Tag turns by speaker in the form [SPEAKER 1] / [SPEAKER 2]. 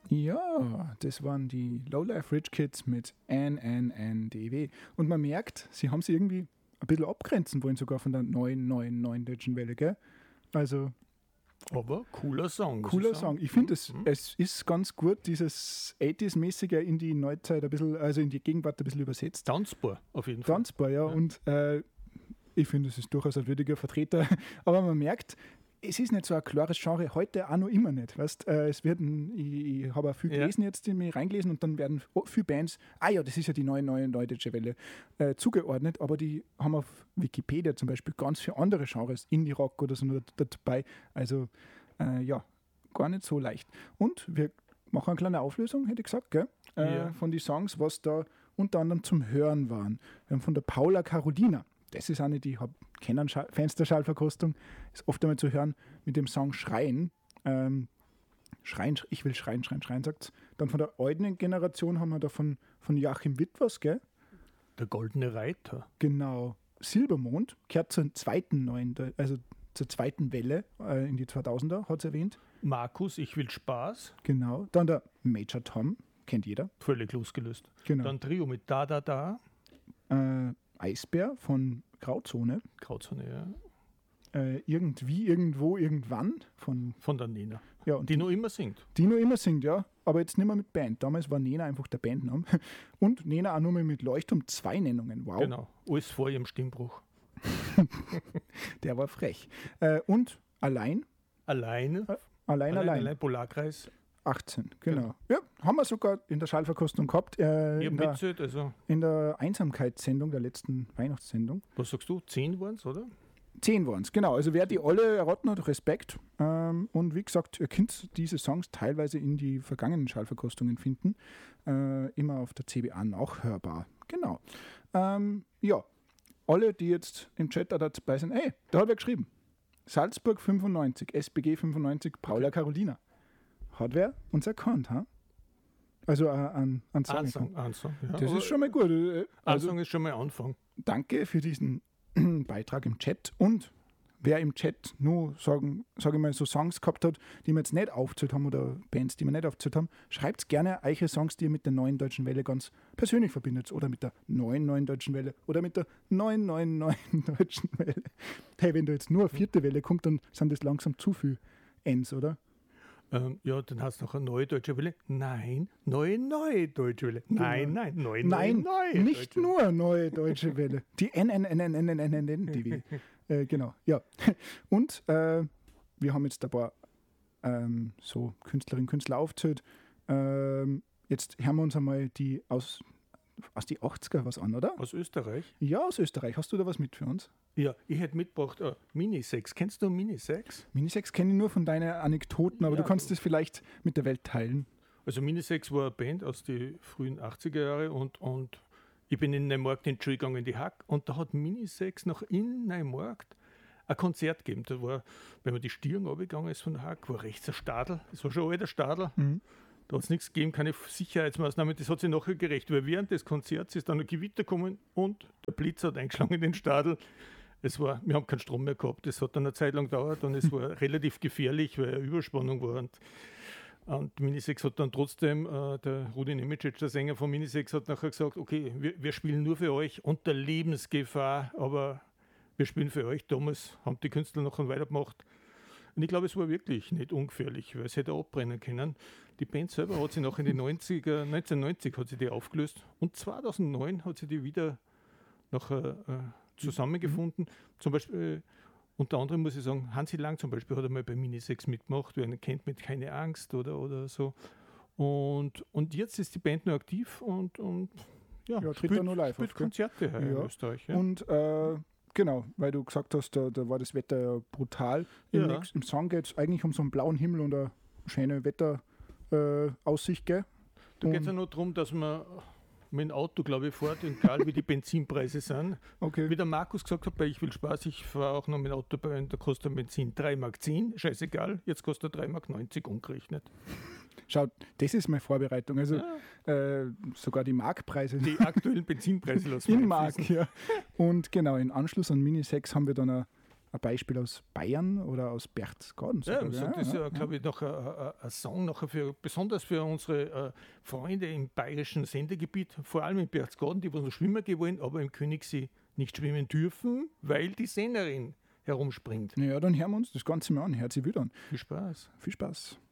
[SPEAKER 1] Ja, das waren die Lowlife Rich Kids mit NNNDW. Und man merkt, sie haben sie irgendwie ein bisschen abgrenzen wollen, sogar von der neuen Deutschen Welle, gell? Also.
[SPEAKER 2] Aber cooler Song.
[SPEAKER 1] Cooler Song. Ich finde, es ist ganz gut, dieses 80s-mäßige in die Neuzeit ein bisschen, also in die Gegenwart ein bisschen übersetzt.
[SPEAKER 2] Tanzbar, auf jeden Fall.
[SPEAKER 1] Tanzbar, ja. Und ich finde, es ist durchaus ein würdiger Vertreter. Aber man merkt, es ist nicht so ein klares Genre, heute auch noch immer nicht. Weißt? Es werden, ich habe auch viel gelesen jetzt, mich reingelesen und dann werden viele Bands, das ist ja die neue Deutsche Welle, zugeordnet, aber die haben auf Wikipedia zum Beispiel ganz viele andere Genres, Indie-Rock oder so dabei. Also gar nicht so leicht. Und wir machen eine kleine Auflösung, hätte ich gesagt, gell? Von den Songs, was da unter anderem zum Hören waren. Wir haben von der Paula Carolina. Das ist eine, die kennen Fans der Schallverkostung, ist oft einmal zu hören mit dem Song Schreien. Schreien, ich will schreien, sagt. Dann von der alten Generation haben wir da von Joachim Witt was, gell?
[SPEAKER 2] Der Goldene Reiter.
[SPEAKER 1] Genau. Silbermond gehört zur zweiten Welle in die 2000er, hat es erwähnt.
[SPEAKER 2] Markus, ich will Spaß.
[SPEAKER 1] Genau. Dann der Major Tom, kennt jeder.
[SPEAKER 2] Völlig losgelöst.
[SPEAKER 1] Genau.
[SPEAKER 2] Dann Trio mit Da.
[SPEAKER 1] Eisbär von Grauzone.
[SPEAKER 2] Grauzone,
[SPEAKER 1] ja. Irgendwie, irgendwo, irgendwann von
[SPEAKER 2] der Nena.
[SPEAKER 1] Ja, und
[SPEAKER 2] die noch immer singt.
[SPEAKER 1] Die noch immer singt, ja. Aber jetzt nicht mehr mit Band. Damals war Nena einfach der Bandname. Und Nena auch nur mehr mit Leuchtturm 2 Nennungen. Wow.
[SPEAKER 2] Genau. Alles vor ihrem Stimmbruch.
[SPEAKER 1] Der war frech. Und allein.
[SPEAKER 2] Allein, Polarkreis.
[SPEAKER 1] 18, genau. Ja, haben wir sogar in der Schallverkostung gehabt. In der Einsamkeitssendung, der letzten Weihnachtssendung.
[SPEAKER 2] Was sagst du? 10 waren es, oder?
[SPEAKER 1] 10 waren es, genau. Also wer die alle erraten hat, Respekt. Und wie gesagt, ihr könnt diese Songs teilweise in die vergangenen Schallverkostungen finden. Immer auf der CBA nachhörbar. Genau. Alle, die jetzt im Chat da dabei sind, da hat wer geschrieben. Salzburg 95, SBG 95, Paula Carolina. Hat wer uns erkannt, ha? Also an Song.
[SPEAKER 2] Ja.
[SPEAKER 1] Das ist schon mal gut.
[SPEAKER 2] Ansong ist schon mal Anfang.
[SPEAKER 1] Danke für diesen Beitrag im Chat. Und wer im Chat nur, sage ich mal, so Songs gehabt hat, die wir jetzt nicht aufgezählt haben oder Bands, die wir nicht aufgezählt haben, schreibt gerne eure Songs, die ihr mit der neuen Deutschen Welle ganz persönlich verbindet. Oder mit der neuen Deutschen Welle. Oder mit der neuen Deutschen Welle. Hey, wenn da jetzt nur eine 4. Welle kommt, dann sind das langsam zu viel Ends, oder?
[SPEAKER 2] Dann hast du noch eine neue Deutsche Welle. Nein, neue Deutsche Welle. Nein, neue
[SPEAKER 1] nicht nur neue Deutsche Welle. Die NNNNNNNNDW. Genau, ja. Und wir haben jetzt ein paar so Künstlerinnen und Künstler aufgezählt. Jetzt hören wir uns einmal die aus die 80er was an, oder?
[SPEAKER 2] Aus Österreich?
[SPEAKER 1] Ja, aus Österreich. Hast du da was mit für uns?
[SPEAKER 2] Ja, ich hätte mitgebracht Minisex. Kennst du Minisex?
[SPEAKER 1] Minisex kenne ich nur von deinen Anekdoten, aber du kannst das vielleicht mit der Welt teilen.
[SPEAKER 2] Also Minisex war eine Band aus den frühen 80er Jahren und ich bin in Neumarkt in die Schule gegangen, in die Hack, und da hat Minisex noch in Neumarkt ein Konzert gegeben. Da war, wenn man die Stirn runtergegangen ist von der Hack, war rechts ein Stadl. Das war schon ein alter Stadl. Mhm. Da hat es nichts gegeben, keine Sicherheitsmaßnahmen. Das hat sich nachher gerecht, weil während des Konzerts ist dann ein Gewitter gekommen und der Blitz hat eingeschlagen in den Stadl. Wir haben keinen Strom mehr gehabt. Das hat dann eine Zeit lang gedauert und es war relativ gefährlich, weil eine Überspannung war. Und Minisex hat dann trotzdem, der Rudi Nemicic, der Sänger von Minisex, hat nachher gesagt, okay, wir spielen nur für euch unter Lebensgefahr, aber wir spielen für euch. Damals haben die Künstler noch weitergemacht. Und ich glaube, es war wirklich nicht ungefährlich, weil es hätte abbrennen können. Die Band selber hat sie noch in den 1990 hat sie die aufgelöst und 2009 hat sie die wieder nachher zusammengefunden. Zum Beispiel, unter anderem muss ich sagen, Hansi Lang zum Beispiel hat einmal bei Minisex mitgemacht, wer ihn kennt mit Keine Angst oder so. Und jetzt ist die Band noch aktiv und
[SPEAKER 1] tritt da nur live
[SPEAKER 2] auf. Konzerte in Österreich. Ja.
[SPEAKER 1] Und genau, weil du gesagt hast, da war das Wetter ja brutal. Im Song geht es eigentlich um so einen blauen Himmel und eine schöne Wetteraussicht. Da
[SPEAKER 2] geht es ja nur darum, dass man mit dem Auto, glaube ich, fährt, egal wie die Benzinpreise sind.
[SPEAKER 1] Okay.
[SPEAKER 2] Wie der Markus gesagt hat, bei Ich will Spaß, ich fahre auch noch mit dem Auto bei, da kostet Benzin 3,10 Mark, scheißegal, jetzt kostet 3,90 Mark umgerechnet.
[SPEAKER 1] Schaut, das ist meine Vorbereitung. Also sogar die Markpreise.
[SPEAKER 2] Die aktuellen Benzinpreise lassen wir
[SPEAKER 1] in Mark, ja. Und genau, im Anschluss an Minisex haben wir dann ein Beispiel aus Bayern oder aus Berchtesgaden.
[SPEAKER 2] Ja, das ist, glaube ich, noch ein Song nachher besonders für unsere Freunde im bayerischen Sendegebiet, vor allem in Berchtesgaden, die noch schwimmen wollen, aber im Königssee nicht schwimmen dürfen, weil die Sennerin herumspringt.
[SPEAKER 1] Ja, dann hören wir uns das Ganze mal an. Hört sich wieder an.
[SPEAKER 2] Viel Spaß.
[SPEAKER 1] Viel Spaß.